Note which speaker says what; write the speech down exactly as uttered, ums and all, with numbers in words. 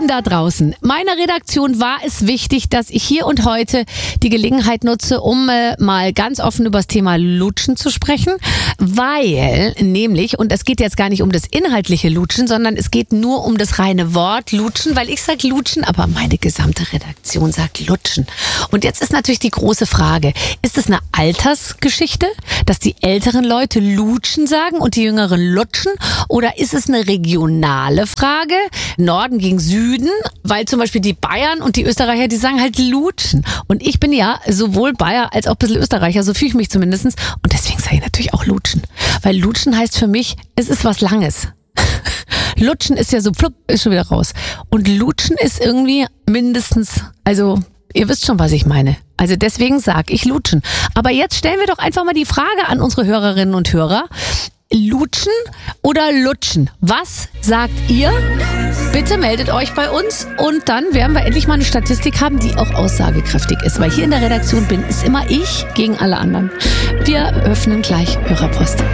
Speaker 1: Lieben da draußen, meiner Redaktion war es wichtig, dass ich hier und heute die Gelegenheit nutze, um äh, mal ganz offen über das Thema Lutschen zu sprechen, weil nämlich, und es geht jetzt gar nicht um das inhaltliche Lutschen, sondern es geht nur um das reine Wort Lutschen, weil ich sage Lutschen, aber meine gesamte Redaktion sagt Lutschen. Und jetzt ist natürlich die große Frage, ist es eine Altersgeschichte, dass die älteren Leute Lutschen sagen und die jüngeren lutschen, oder ist es eine regionale Frage, Norden gegen Süden, weil zum Beispiel die Bayern und die Österreicher, die sagen halt Lutschen. Und ich bin ja sowohl Bayer als auch ein bisschen Österreicher, so fühle ich mich zumindest. Und deswegen sage ich natürlich auch Lutschen. Weil Lutschen heißt für mich, es ist was Langes. Lutschen ist ja so, flupp, ist schon wieder raus. Und Lutschen ist irgendwie mindestens, also ihr wisst schon, was ich meine. Also deswegen sage ich Lutschen. Aber jetzt stellen wir doch einfach mal die Frage an unsere Hörerinnen und Hörer. Lutschen oder Lutschen? Was sagt ihr? Bitte meldet euch bei uns und dann werden wir endlich mal eine Statistik haben, die auch aussagekräftig ist. Weil hier in der Redaktion bin, ist immer ich gegen alle anderen. Wir öffnen gleich Hörerpost.